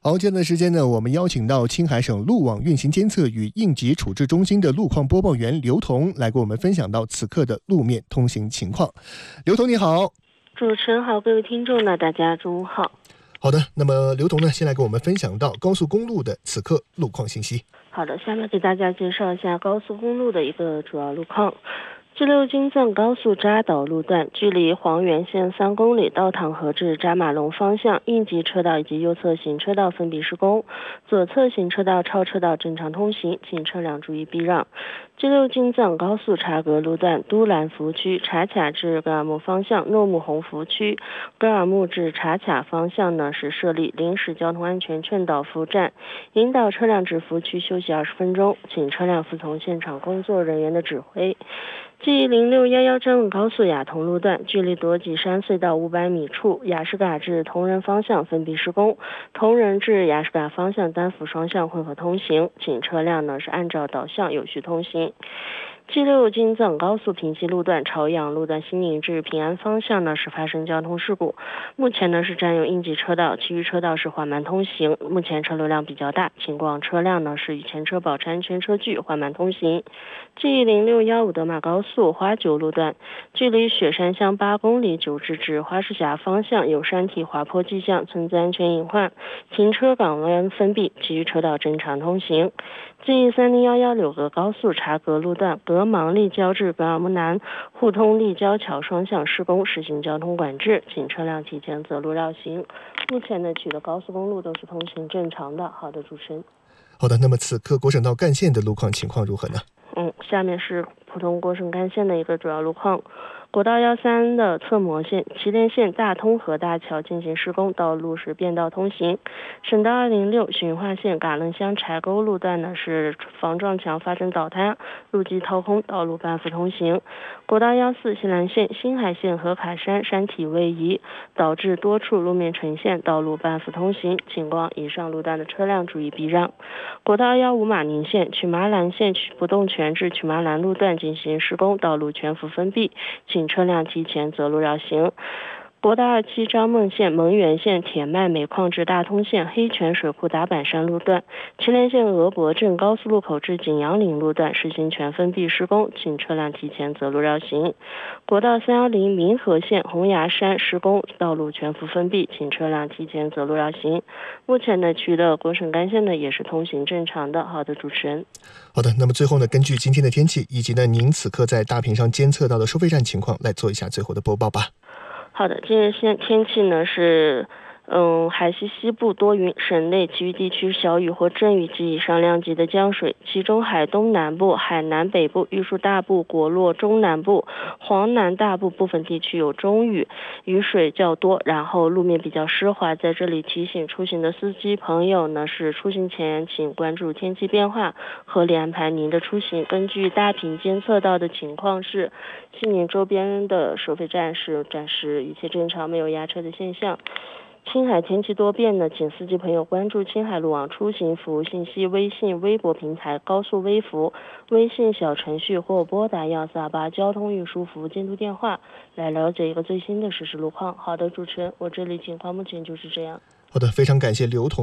好，接下来的时间呢，我们邀请到青海省路网运行监测与应急处置中心的路况播报员刘彤来给我们分享到此刻的路面通行情况。刘彤你好。 主持人好，各位听众呢，大家中午好。 好的，那么刘彤呢，先来给我们分享到高速公路的此刻路况信息。 好的，下面给大家介绍一下高速公路的一个主要路况。G6京藏高速扎导路段，距离黄原县3公里，到塘河至扎马龙方向应急车道以及右侧行车道分别施工，左侧行车道、超车道正常通行，请车辆注意避让。G6京藏高速察格路段，都兰服务区察卡至格尔木方向诺木洪服务区，格尔木至察卡方向呢是设立临时交通安全劝导服务站，引导车辆至服务区休息20分钟，请车辆服从现场工作人员的指挥。G0611张文高速雅通路段，距离朵髻山隧道500米处，雅什嘎至铜仁方向分别施工，铜仁至雅什嘎方向单辅双向混合通行，请车辆呢是按照导向有序通行。G6京藏高速平西路段朝阳路段西宁至平安方向呢是发生交通事故，目前呢是占用应急车道，其余车道是缓慢通行，目前车流量比较大，请广车辆呢是与前车保持安全车距，缓慢通行。G0615德马高速花九路段，距离雪山乡8公里，九至至花市峡方向有山体滑坡迹象，存在安全隐患，停车港湾封闭，其余车道正常通行。G3011柳河高速察格路段，格芒立交至格尔木南互通立交桥双向施工，实行交通管制，请车辆提前择路绕行。目前呢，取的高速公路都是通行正常的。好的，主持人。 好的，那么此刻国省道干线的路况情况如何呢？ 下面是普通国省干线的一个主要路况。国道132的侧模线、祁连线大通河大桥进行施工，道路是变道通行。省道206循化线嘎楞乡柴沟路段呢是防撞墙发生倒塌，路基掏空，道路半幅通行。国道14西兰线、新海线和卡山山体位移，导致多处路面呈现道路半幅通行，请望以上路段的车辆注意避让。国道215马宁线、曲麻兰线不动泉至曲麻兰路段进行施工，道路全幅封闭，请车辆提前择路绕行。国道27张孟线、蒙源线铁麦煤矿至大通线黑泉水库打板山路段，祁连线俄博镇高速路口至景阳岭路段实行全封闭施工，请车辆提前择路绕行。国道310民和线红崖山施工，道路全幅封闭，请车辆提前择路绕行。目前呢，区的国省干线呢也是通行正常的。好的，主持人。 好的，那么最后呢，根据今天的天气以及呢您此刻在大屏上监测到的收费站情况，来做一下最后的播报吧。 好的，今日天气呢是海西西部多云，省内其余地区小雨或阵雨及以上量级的降水，其中海东南部、海南北部、玉树大部、果洛中南部、黄南大部部分地区有中雨，雨水较多，然后路面比较湿滑。在这里提醒出行的司机朋友呢，是出行前请关注天气变化，合理安排您的出行。根据大屏监测到的情况是，西宁周边的收费站是暂时一切正常，没有压车的现象。青海天气多变呢，请司机朋友关注青海路网出行服务信息微信、微博平台、高速微服、微信小程序或拨打1428交通运输服务监督电话来了解一个最新的实时路况。好的，主持人，我这里情况目前就是这样。 好的，非常感谢刘彤。